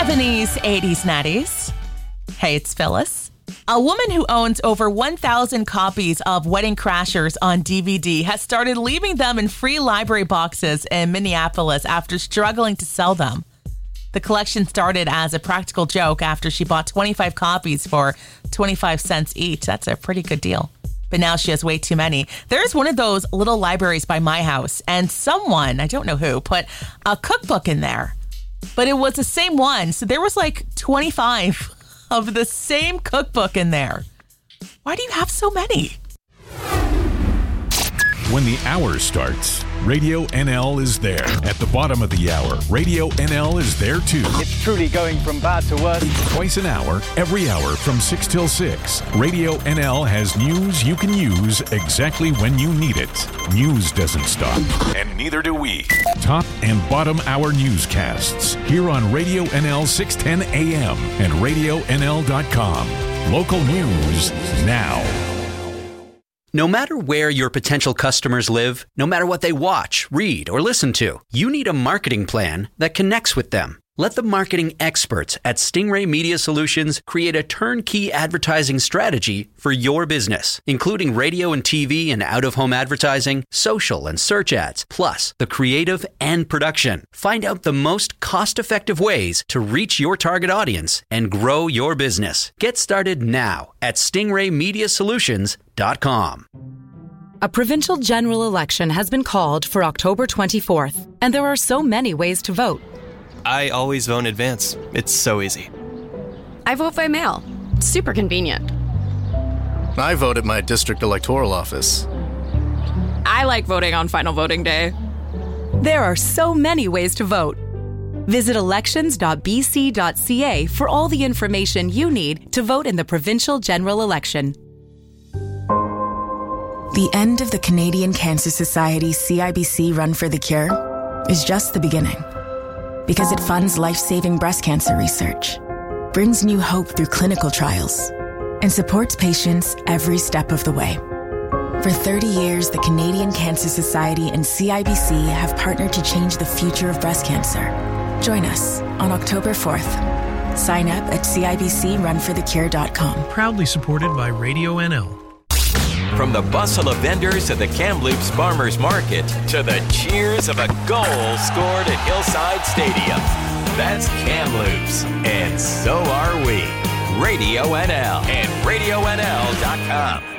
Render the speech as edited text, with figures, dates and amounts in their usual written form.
70s, 80s, 90s. Hey, it's Phyllis. A woman who owns over 1,000 copies of Wedding Crashers on DVD has started leaving them in free library boxes in Minneapolis after struggling to sell them. The collection started as a practical joke after she bought 25 copies for 25 cents each. That's a pretty good deal. But now she has way too many. There's one of those little libraries by my house, and someone, I don't know who, put a cookbook in there. But it was the same one. So there was like 25 of the same cookbook in there. Why do you have so many? When the hour starts, Radio NL is there. At the bottom of the hour, Radio NL is there too. It's truly going from bad to worse. Twice an hour, every hour from 6 till 6. Radio NL has news you can use exactly when you need it. News doesn't stop, and neither do we. Top and bottom hour newscasts here on Radio NL 610 AM and RadioNL.com. Local news now. No matter where your potential customers live, no matter what they watch, read, or listen to, you need a marketing plan that connects with them. Let the marketing experts at Stingray Media Solutions create a turnkey advertising strategy for your business, including radio and TV and out-of-home advertising, social and search ads, plus the creative and production. Find out the most cost-effective ways to reach your target audience and grow your business. Get started now at StingrayMediaSolutions.com. A provincial general election has been called for October 24th, and there are so many ways to vote. I always vote in advance. It's so easy. I vote by mail. Super convenient. I vote at my district electoral office. I like voting on final voting day. There are so many ways to vote. Visit elections.bc.ca for all the information you need to vote in the provincial general election. The end of the Canadian Cancer Society CIBC Run for the Cure is just the beginning. Because it funds life-saving breast cancer research, brings new hope through clinical trials, and supports patients every step of the way. For 30 years, the Canadian Cancer Society and CIBC have partnered to change the future of breast cancer. Join us on October 4th. Sign up at CIBCRunForTheCure.com. Proudly supported by Radio NL. From the bustle of vendors at the Kamloops Farmers Market to the cheers of a goal scored at Hillside Stadium. That's Kamloops, and so are we. Radio NL and RadioNL.com.